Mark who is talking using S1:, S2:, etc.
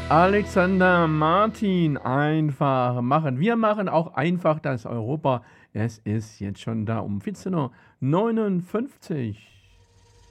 S1: Alexander Martin, einfach machen. Wir machen auch einfach das Europa. Es ist jetzt schon da um 14:59 Uhr.